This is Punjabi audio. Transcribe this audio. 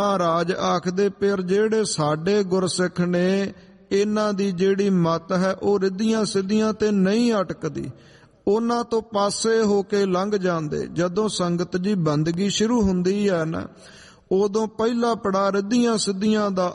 ਮਹਾਰਾਜ ਆਖਦੇ, ਫਿਰ ਜਿਹੜੇ ਸਾਡੇ ਗੁਰਸਿੱਖ ਨੇ, ਇਹਨਾਂ ਦੀ ਜਿਹੜੀ ਮੱਤ ਹੈ ਉਹ ਰਿੱਧੀਆਂ ਸਿੱਧੀਆਂ ਤੇ ਨਹੀਂ ਅਟਕਦੀ, ਉਹਨਾਂ ਤੋਂ ਪਾਸੇ ਹੋ ਕੇ ਲੰਘ ਜਾਂਦੇ। ਜਦੋਂ ਸੰਗਤ ਜੀ ਬੰਦਗੀ ਸ਼ੁਰੂ ਹੁੰਦੀ ਹੈ ਨਾ, ਉਦੋਂ ਪਹਿਲਾ ਪੜਾਅ ਰਿੱਧੀਆਂ ਸਿੱਧੀਆਂ ਦਾ